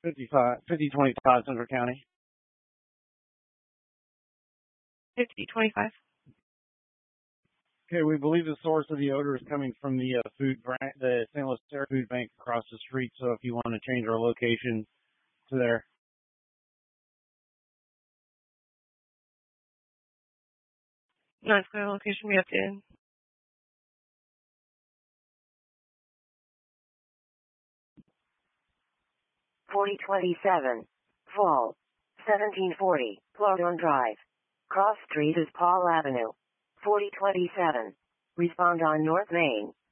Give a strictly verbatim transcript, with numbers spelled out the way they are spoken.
fifty-five, fifty twenty-five Central County. fifty twenty-five. Okay, we believe the source of the odor is coming from the uh, food brand, the Saint Louis Sarah Food Bank across the street. So if you want to change our location to there. Nice clear location we updated. forty twenty-seven. Fall. seventeen forty. Plodon Drive. Cross Street is Paul Avenue. forty twenty-seven. Respond on North Main.